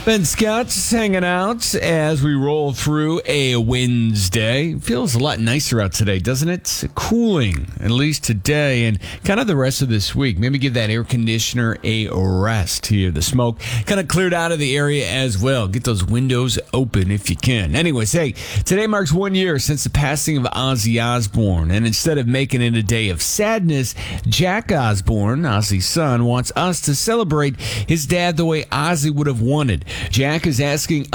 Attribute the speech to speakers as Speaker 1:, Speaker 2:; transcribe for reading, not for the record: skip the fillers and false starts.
Speaker 1: Ben Scott just hanging out as we roll through a Wednesday. Feels a lot nicer out today, doesn't it? Cooling, at least today, and kind of the rest of this week. Maybe give that air conditioner a rest here. The smoke kind of cleared out of the area as well. Get those windows open if you can. Anyways, hey, today marks 1 year since the passing of Ozzy Osbourne, and instead of making it a day of sadness, Jack Osbourne, Ozzy's son, wants us to celebrate his dad the way Ozzy would have wanted. Jack is asking